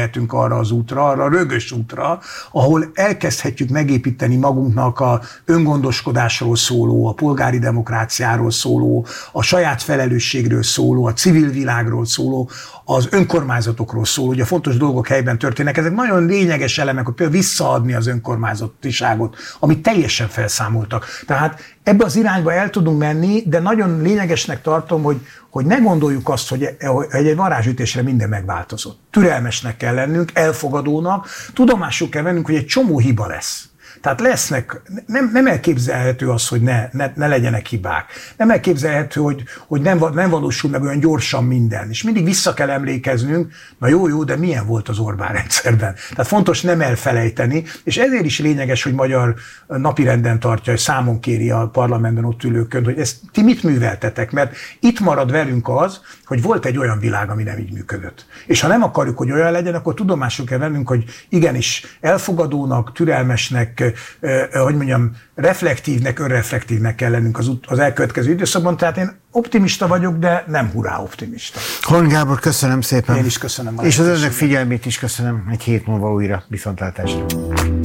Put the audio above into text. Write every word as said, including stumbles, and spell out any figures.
visszamehetünk arra az útra, arra a rögös útra, ahol elkezdhetjük megépíteni magunknak a öngondoskodásról szóló, a polgári demokráciáról szóló, a saját felelősségről szóló, a civil világról szóló, az önkormányzatokról szóló, hogy a fontos dolgok helyben történnek. Ezek nagyon lényeges elemek, hogy például visszaadni az önkormányzatiságot, amit teljesen felszámoltak. Tehát ebbe az irányba el tudunk menni, de nagyon lényegesnek tartom, hogy, hogy ne gondoljuk azt, hogy egy varázsütésre minden megváltozott. Türelmesnek kell lennünk, elfogadónak, tudomásul kell vennünk, hogy egy csomó hiba lesz. Tehát lesznek, nem, nem elképzelhető az, hogy ne, ne, ne legyenek hibák. Nem elképzelhető, hogy, hogy nem, nem valósul meg olyan gyorsan minden. És mindig vissza kell emlékeznünk, na jó, jó, de milyen volt az Orbán rendszerben. Tehát fontos nem elfelejteni, és ezért is lényeges, hogy magyar napirenden tartja, és számon kéri a parlamentben ott ülőkön, hogy ezt ti mit műveltetek, mert itt marad velünk az, hogy volt egy olyan világ, ami nem így működött. És ha nem akarjuk, hogy olyan legyen, akkor tudomásul kell vennünk, hogy igenis elfogadónak, türelmesnek, eh, hogy mondjam, reflektívnek, önreflektívnek kell lennünk az, az elkövetkező időszakban. Tehát én optimista vagyok, de nem hurrá optimista. Horn Gábor, köszönöm szépen. Én is köszönöm. És az önök figyelmét is köszönöm. Egy hét múlva újra viszontlátásra.